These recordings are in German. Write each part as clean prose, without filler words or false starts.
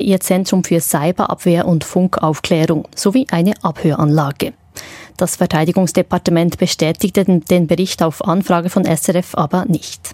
ihr Zentrum für Cyberabwehr und Funkaufklärung sowie eine Abhöranlage. Das Verteidigungsdepartement bestätigte den Bericht auf Anfrage von SRF aber nicht.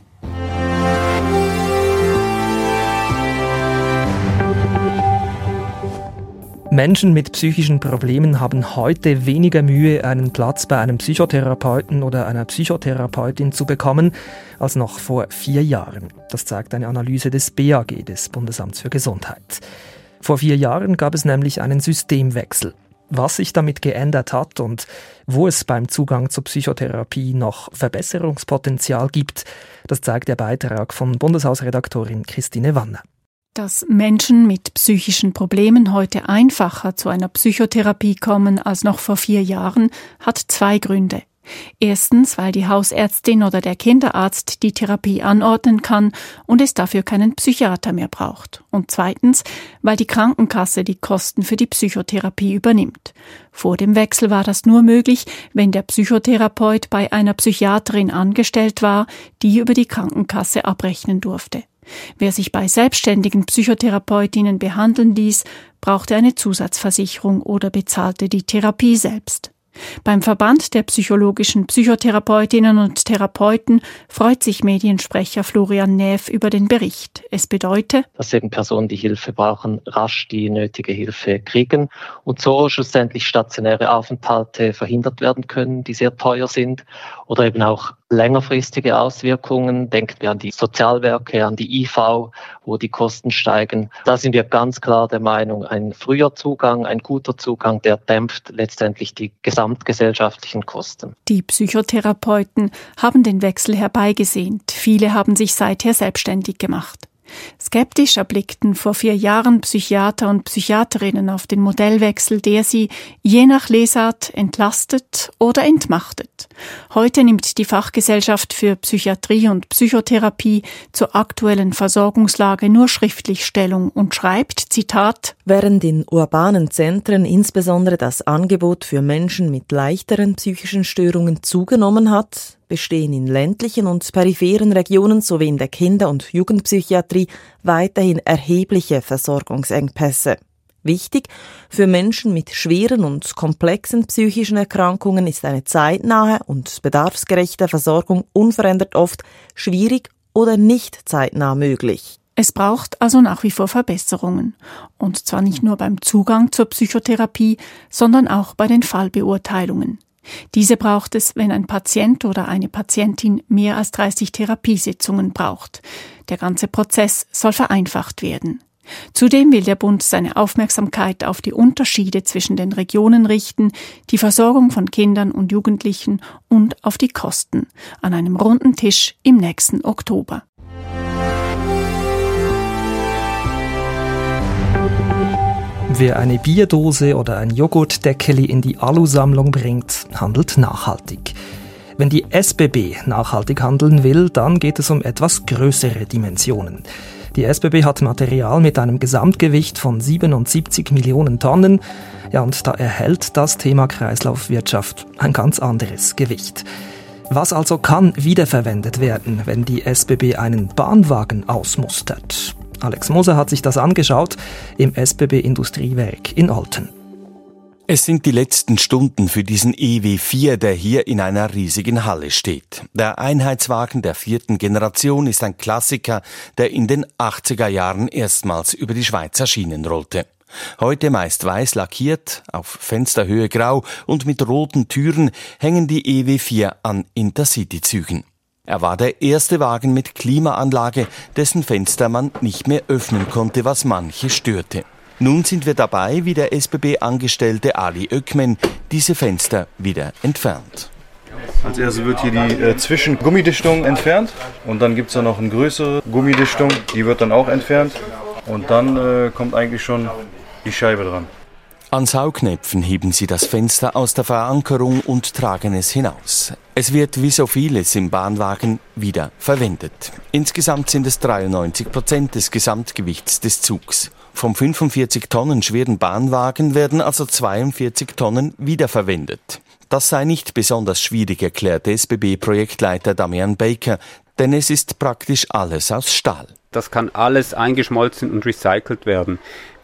Menschen mit psychischen Problemen haben heute weniger Mühe, einen Platz bei einem Psychotherapeuten oder einer Psychotherapeutin zu bekommen, als noch vor 4 Jahren. Das zeigt eine Analyse des BAG, des Bundesamts für Gesundheit. Vor 4 Jahren gab es nämlich einen Systemwechsel. Was sich damit geändert hat und wo es beim Zugang zur Psychotherapie noch Verbesserungspotenzial gibt, das zeigt der Beitrag von Bundeshausredaktorin Christine Wanner. Dass Menschen mit psychischen Problemen heute einfacher zu einer Psychotherapie kommen als noch vor 4 Jahren, hat 2 Gründe. Erstens, weil die Hausärztin oder der Kinderarzt die Therapie anordnen kann und es dafür keinen Psychiater mehr braucht. Und zweitens, weil die Krankenkasse die Kosten für die Psychotherapie übernimmt. Vor dem Wechsel war das nur möglich, wenn der Psychotherapeut bei einer Psychiaterin angestellt war, die über die Krankenkasse abrechnen durfte. Wer sich bei selbstständigen Psychotherapeutinnen behandeln ließ, brauchte eine Zusatzversicherung oder bezahlte die Therapie selbst. Beim Verband der psychologischen Psychotherapeutinnen und Therapeuten freut sich Mediensprecher Florian Näf über den Bericht. Es bedeutet, dass eben Personen, die Hilfe brauchen, rasch die nötige Hilfe kriegen und so schlussendlich stationäre Aufenthalte verhindert werden können, die sehr teuer sind, oder eben auch längerfristige Auswirkungen. Denken wir an die Sozialwerke, an die IV, wo die Kosten steigen. Da sind wir ganz klar der Meinung, ein früher Zugang, ein guter Zugang, der dämpft letztendlich die gesamtgesellschaftlichen Kosten. Die Psychotherapeuten haben den Wechsel herbeigesehnt. Viele haben sich seither selbstständig gemacht. Skeptisch erblickten vor 4 Jahren Psychiater und Psychiaterinnen auf den Modellwechsel, der sie je nach Lesart entlastet oder entmachtet. Heute nimmt die Fachgesellschaft für Psychiatrie und Psychotherapie zur aktuellen Versorgungslage nur schriftlich Stellung und schreibt, Zitat, während in urbanen Zentren insbesondere das Angebot für Menschen mit leichteren psychischen Störungen zugenommen hat, bestehen in ländlichen und peripheren Regionen sowie in der Kinder- und Jugendpsychiatrie weiterhin erhebliche Versorgungsengpässe. Wichtig, für Menschen mit schweren und komplexen psychischen Erkrankungen ist eine zeitnahe und bedarfsgerechte Versorgung unverändert oft schwierig oder nicht zeitnah möglich. Es braucht also nach wie vor Verbesserungen. Und zwar nicht nur beim Zugang zur Psychotherapie, sondern auch bei den Fallbeurteilungen. Diese braucht es, wenn ein Patient oder eine Patientin mehr als 30 Therapiesitzungen braucht. Der ganze Prozess soll vereinfacht werden. Zudem will der Bund seine Aufmerksamkeit auf die Unterschiede zwischen den Regionen richten, die Versorgung von Kindern und Jugendlichen und auf die Kosten an einem runden Tisch im nächsten Oktober. Wer eine Bierdose oder ein Joghurtdeckeli in die Alusammlung bringt, handelt nachhaltig. Wenn die SBB nachhaltig handeln will, dann geht es um etwas größere Dimensionen. Die SBB hat Material mit einem Gesamtgewicht von 77 Millionen Tonnen. Ja, und da erhält das Thema Kreislaufwirtschaft ein ganz anderes Gewicht. Was also kann wiederverwendet werden, wenn die SBB einen Bahnwagen ausmustert? Alex Moser hat sich das angeschaut im SBB Industriewerk in Olten. Es sind die letzten Stunden für diesen EW4, der hier in einer riesigen Halle steht. Der Einheitswagen der 4. Generation ist ein Klassiker, der in den 80er Jahren erstmals über die Schweizer Schienen rollte. Heute meist weiß lackiert, auf Fensterhöhe grau und mit roten Türen hängen die EW4 an Intercity-Zügen. Er war der erste Wagen mit Klimaanlage, dessen Fenster man nicht mehr öffnen konnte, was manche störte. Nun sind wir dabei, wie der SBB-Angestellte Ali Ökmen diese Fenster wieder entfernt. Als erstes wird hier die Zwischengummidichtung entfernt und dann gibt es da noch eine größere Gummidichtung, die wird dann auch entfernt und dann kommt eigentlich schon die Scheibe dran. An Saugnäpfen heben sie das Fenster aus der Verankerung und tragen es hinaus. Es wird wie so vieles im Bahnwagen wieder verwendet. Insgesamt sind es 93% des Gesamtgewichts des Zugs. Vom 45 Tonnen schweren Bahnwagen werden also 42 Tonnen wiederverwendet. Das sei nicht besonders schwierig, erklärte SBB-Projektleiter Damian Baker, denn es ist praktisch alles aus Stahl. Das kann alles eingeschmolzen und recycelt werden.